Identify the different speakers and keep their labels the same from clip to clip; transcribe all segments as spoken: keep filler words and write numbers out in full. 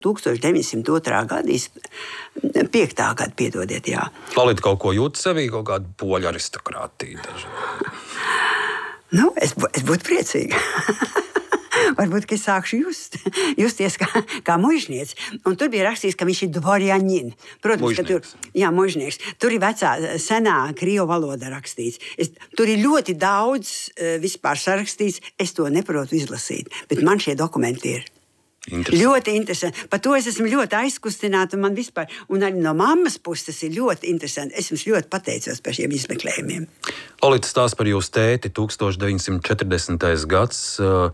Speaker 1: tūkstoš deviņsimt otrā gada, piektā gada, piedodiet, jā.
Speaker 2: Lalita kaut ko jūt sevī, kaut kādu poļu aristokrātiju daži.
Speaker 1: Nu, es, es būtu priecīga. Varbūt, ka es sākšu just, justies kā, kā mužnieks. Un tur bija rakstīts, ka viņš ir dvorjanin. Protams, ka tur, jā, mužnieks. Tur ir vecā, senā krievu valoda rakstīts. Es, tur ir ļoti daudz vispār sarakstīts. Es to neprotu izlasīt, bet man šie dokumenti ir. Interesanti. Ļoti interesanti. Par to es esmu ļoti aizkustināta. Man vispār, un arī no mammas puses tas ir ļoti interesanti. Es jums ļoti pateicos par šiem izmeklējumiem.
Speaker 2: Lalita stāsta par jūsu tēti, tūkstoš deviņsimt četrdesmitais gads.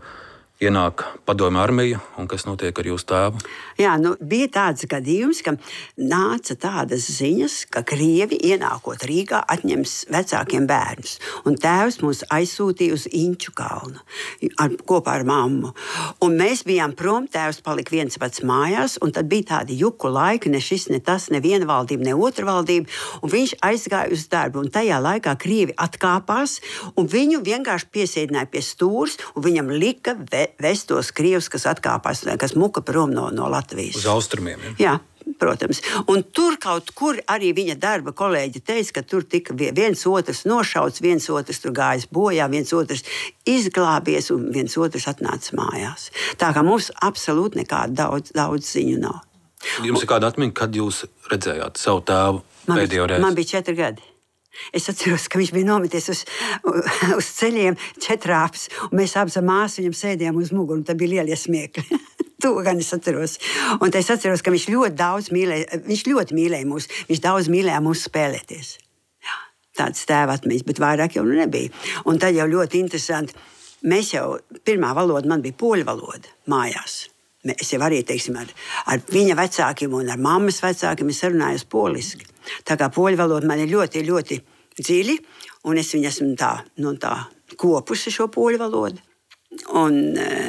Speaker 2: Ienāk padomju armija, un kas notiek ar jūsu tēvu?
Speaker 1: Jā, nu, bija tāds gadījums, ka nāca tādas ziņas, ka Krievi ienākot Rīgā atņems vecākiem bērnus. Un tēvs mūs aizsūtīja uz Inču kalnu ar, kopā ar mammu. Un mēs bijām prom, tēvs palika viens pats mājās, un tad bija tādi juku laiki, ne šis, ne tas, ne viena valdība, ne otra valdība, un viņš aizgāja uz darbu. Un tajā laikā Krievi atkāpās, un viņu vienkārši piesēdināja pie stūres, un viņam lika ve vestos krievus, kas atkāpās, kas muka prom no, no Latvijas.
Speaker 2: Uz austrumiem, ja?
Speaker 1: Jā, protams. Un tur kaut kur arī viņa darba kolēģi teica, ka tur tika viens otrs nošauts, viens otrs tur gājis bojā, viens otrs izglābies un viens otrs atnāca mājās. Tā kā mums absolūti nekāda daudz, daudz ziņu nav.
Speaker 2: Jums ir kāda atmiņa, kad jūs redzējāt savu tēvu pēdējo reizi?
Speaker 1: Man bija četri gadi. Es atceros, ka viņš bija nometies uz, uz ceļiem četrāpes, un mēs abas ar māsu viņam sēdējām uz muguru, un tad bija lielie smiekļi. To gan es atceros. Un es atceros, ka viņš ļoti daudz mīlēja, viņš ļoti mīlēja mūs, viņš daudz mīlēja mūs spēlēties. Jā, tāds tēva atmiņas, bet vairāk jau nebija. Un tad jau ļoti interesanti, mēs jau, pirmā valoda man bija poļu valoda mājās. Es jau arī, teiksim, ar, ar viņa vecākiem un ar mammas vecākiem es runāju poliski. Tā kā poļu valoda man ir ļoti, ļoti dziļi, un es viņu esmu tā, nu, tā kopusi šo poļu valodu. Un,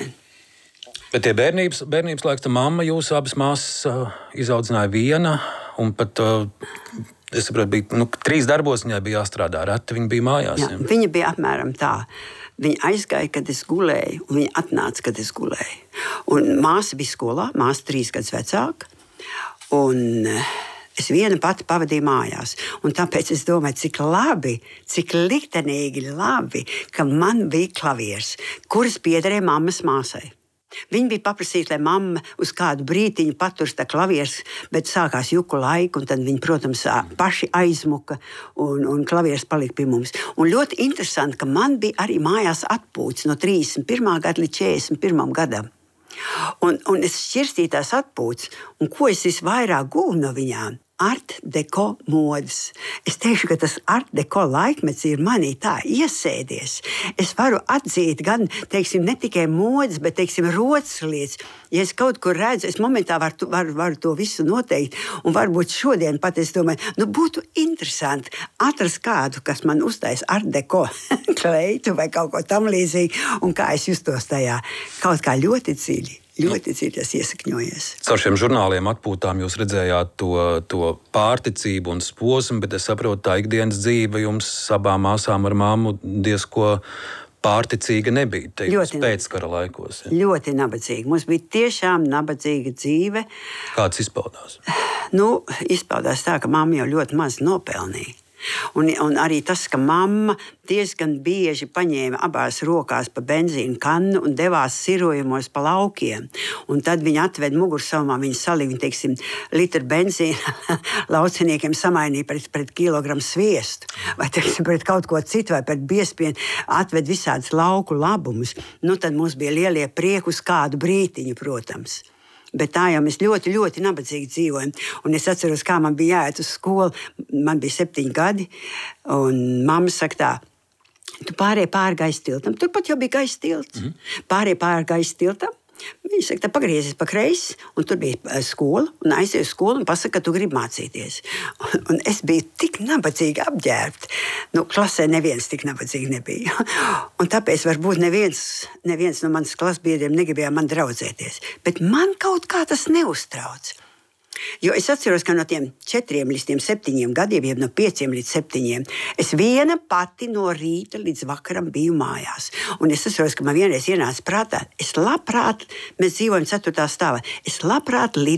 Speaker 2: bet tie bērnības, bērnības laiks, tā mamma jūs abas māsas uh, izaudzināja viena, un pat, uh, es saprotu, bija, nu, trīs darbos viņai bija jāstrādā, reti viņa bija mājās.
Speaker 1: Jā, viņa bija apmēram tā. Viņa aizgāja, kad es gulēju, un viņa atnāca, kad es gulēju. Un māsa bija skolā, māsa trīs gadus vecāka, un es viena pati pavadīju mājās. Un tāpēc es domāju, cik labi, cik liktenīgi labi, ka man bija klavieres, kuras piederēja mammas māsai. Viņa bija paprasīta, lai mamma uz kādu brītiņu patur tā klavieres, bet sākās juku laika, un tad viņi, protams, paši aizmuka, un, un klavieres palika pie mums. Un ļoti interesanti, ka man bija arī mājās atpūtas no trīsdesmit pirmā gada līdz četrdesmit pirmajam gadam. Un, un es šķirstīju tās atpūtas, un ko es visvairāk guvu no viņām? Art deko modes. Es teikšu, ka tas art deko laikmets ir manī tā iesēdies. Es varu atzīt gan, teiksim, ne tikai modes, bet, teiksim, rotas lietas. Ja es kaut kur redzu, es momentā varu, varu, varu to visu noteikt. Un varbūt šodien pat es domāju, nu būtu interesanti atrast kādu, kas man uztais art deko kleitu vai kaut ko tam līdzīgi, un kā es justos tajā kaut kā ļoti dziļi. Ļoti dziļi tas iesakņojies.
Speaker 2: Caur šiem žurnāliem atpūtām jūs redzējāt to, to pārticību un posmu, bet es saprotu, tā ikdienas dzīve jums abām māsām ar mammu diezko pārticīga nebija teikums, pēckara laikos. Ja?
Speaker 1: Ļoti nabadzīga. Mums bija tiešām nabadzīga dzīve.
Speaker 2: Kāds izpaudās?
Speaker 1: Nu, izpaudās tā, ka mamma jau ļoti maz nopelnīja. Un, un arī tas, ka mamma diezgan bieži paņēma abās rokās pa benzīnu kannu un devās sirojumos pa laukiem. Un tad viņa atved mugursomā, viņa salīja, teiksim, litru benzīna lauciniekiem samainīja pret, pret kilogramu sviestu, vai, teiksim, pret kaut ko citu, vai pret biespienu, atved visādus lauku labumus. Nu, tad mums bija lielie prieki uz kādu brītiņu, protams. Bet tā jau mēs ļoti, ļoti nabadzīgi dzīvojam. Un es atceros, kā man bija jāiet uz skolu. Man bija septiņi gadi, un mamma saka tā, tu pārēji pāri gaisa tiltam. Turpat jau bija gaisa tilts. Mm. Pārēji pāri gaisa tiltam. Viņa saka, tā pagriezies pa kreisi, un tur bija skola, un aizies uz skolu un pasaka, ka tu gribi mācīties. Un, un es biju tik nabadzīgi apģērbta. Nu, klasē neviens tik nabadzīgi nebija. Un tāpēc varbūt neviens, neviens no manas klasbiedriem negribēja man draudzēties. Bet man kaut kā tas neuztrauc. Jo es atceros, ka no tiem četriem līdz tiem septiņiem gadiem, jau no pieciem līdz septiņiem, es viena pati no rīta līdz vakaram biju mājās. Un es atceros, ka man vienreiz ienāca prātā, es labprāt, mēs dzīvojam ceturtā stāvā, es labprāt